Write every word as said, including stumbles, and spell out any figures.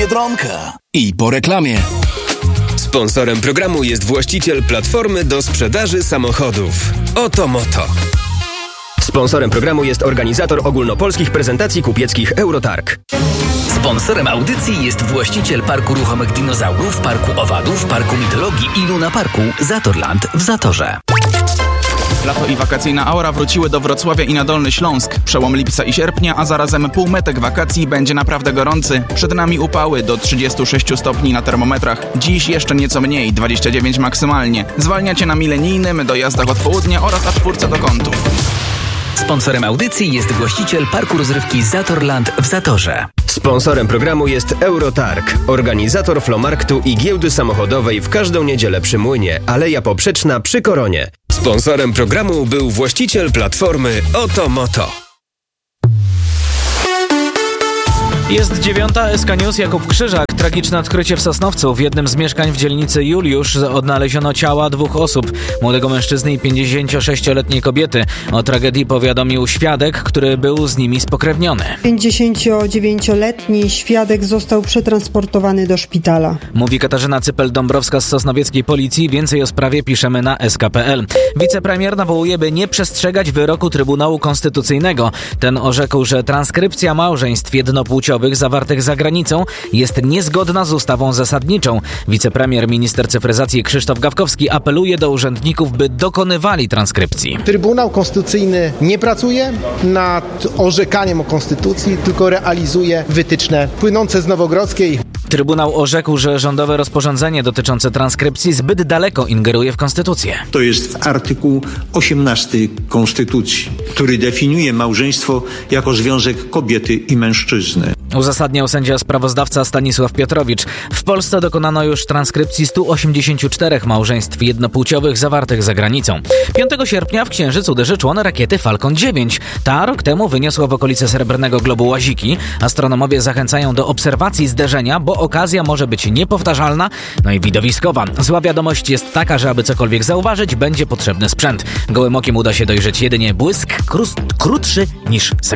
Biedronka. I po reklamie. Sponsorem programu jest właściciel platformy do sprzedaży samochodów Oto Moto. Sponsorem programu jest organizator ogólnopolskich prezentacji kupieckich Eurotarg. Sponsorem audycji jest właściciel Parku Ruchomych Dinozaurów, Parku Owadów, Parku Mitologii i Luna Parku Zatorland w Zatorze. Lato i wakacyjna aura wróciły do Wrocławia i na Dolny Śląsk. Przełom lipca i sierpnia, a zarazem półmetek wakacji będzie naprawdę gorący. Przed nami upały do trzydziestu sześciu stopni na termometrach. Dziś jeszcze nieco mniej, dwadzieścia dziewięć maksymalnie. Zwalniacie na Milenijnym, dojazdach od południa oraz A cztery do Kątów. Sponsorem audycji jest właściciel Parku Rozrywki Zatorland w Zatorze. Sponsorem programu jest Eurotarg, organizator flomarktu i giełdy samochodowej w każdą niedzielę przy Młynie, Aleja Poprzeczna przy Koronie. Sponsorem programu był właściciel platformy Oto Moto. Jest dziewiąta, S K News, Jakub Krzyżak. Tragiczne odkrycie w Sosnowcu. W jednym z mieszkań w dzielnicy Juliusz odnaleziono ciała dwóch osób. Młodego mężczyzny i pięćdziesięciosześcioletniej kobiety. O tragedii powiadomił świadek, który był z nimi spokrewniony. pięćdziesięciodziewięcioletni świadek został przetransportowany do szpitala. Mówi Katarzyna Cypel-Dąbrowska z sosnowieckiej policji. Więcej o sprawie piszemy na S K kropka P L. Wicepremier nawołuje, by nie przestrzegać wyroku Trybunału Konstytucyjnego. Ten orzekł, że transkrypcja małżeństw jednopłciowych zawartych za granicą jest niezgodna z ustawą zasadniczą. Wicepremier, minister cyfryzacji Krzysztof Gawkowski apeluje do urzędników, by dokonywali transkrypcji. Trybunał Konstytucyjny nie pracuje nad orzekaniem o Konstytucji, tylko realizuje wytyczne płynące z Nowogrodzkiej. Trybunał orzekł, że rządowe rozporządzenie dotyczące transkrypcji zbyt daleko ingeruje w konstytucję. To jest artykuł osiemnasty Konstytucji, który definiuje małżeństwo jako związek kobiety i mężczyzny. Uzasadniał sędzia sprawozdawca Stanisław Piotrowicz. W Polsce dokonano już transkrypcji stu osiemdziesięciu czterech małżeństw jednopłciowych zawartych za granicą. piątego sierpnia w Księżyc uderzy człon rakiety Falcon dziewięć. Ta rok temu wyniosła w okolice Srebrnego Globu łaziki. Astronomowie zachęcają do obserwacji zderzenia, bo okazja może być niepowtarzalna, no i widowiskowa. Zła wiadomość jest taka, że aby cokolwiek zauważyć, będzie potrzebny sprzęt. Gołym okiem uda się dojrzeć jedynie błysk krust, krótszy niż sekunda.